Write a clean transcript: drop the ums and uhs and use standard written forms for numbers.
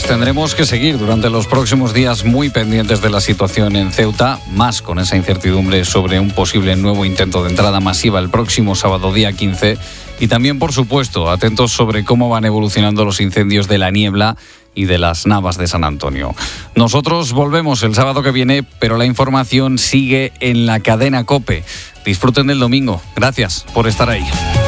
pues tendremos que seguir durante los próximos días muy pendientes de la situación en Ceuta, más con esa incertidumbre sobre un posible nuevo intento de entrada masiva el próximo sábado día 15 y también, por supuesto, atentos sobre cómo van evolucionando los incendios de La Niebla y de las Navas de San Antonio. Nosotros volvemos el sábado que viene, pero la información sigue en la cadena COPE. Disfruten del domingo. Gracias por estar ahí.